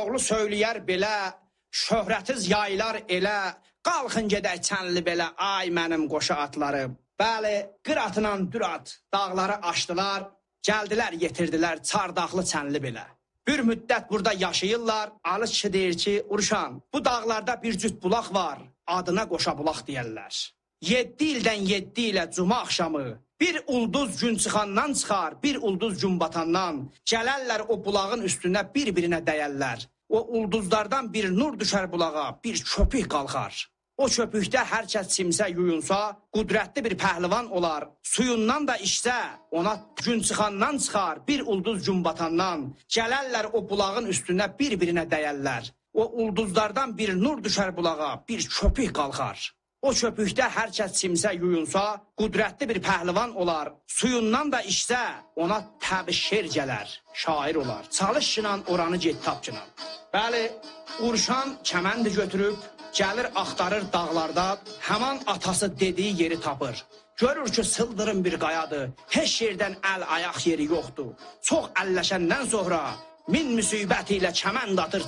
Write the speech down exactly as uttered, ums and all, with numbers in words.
Koroğlu söyləyər belə, şöhrətiz yaylar elə, qalxın gedək çənli belə, ay mənim qoşa atlarım. Bəli, qıratla dürat dağları aşdılar, gəldilər, yetirdilər çardaqlı çənli belə. Bir müddət burada yaşayırlar, Ali kişi deyir ki, Urşan, bu dağlarda bir cüt bulaq var, adına qoşa bulaq deyərlər. Yeddi ildən yeddi ilə cuma axşamı, bir ulduz gün çıxandan çıxar, bir ulduz gün batandan, gələrlər o bulağın üstünə bir-birinə dəyərlər. O ulduzlardan bir nur düşər bulağa, bir köpük qalxar. O köpükdə hər kəs çimsə, yuyunsa, qüdrətli bir pəhlivan olar. Suyundan da içsə, ona gün çıxandan çıxar, bir ulduz gün batandan, gələrlər o bulağın üstünə bir-birinə dəyərlər. O ulduzlardan bir nur düşər bulağa, bir köpük qalxar. O köpükdə hər kəs çimsə, yuyunsa, qüdrətli bir pəhlivan olar. Suyundan da içsə, ona təbşir gələr, şair olar. Çalışınan oranı get tapcınan. Bəli, Urşan kəməndi götürüb, gəlir axtarır dağlarda, həman atası dediyi yeri tapır. Görür ki, sıldırım bir qayadır, heç yerdən əl ayaq yeri yoxdur. Çox əlləşəndən sonra min müsibət ilə kəmənd atır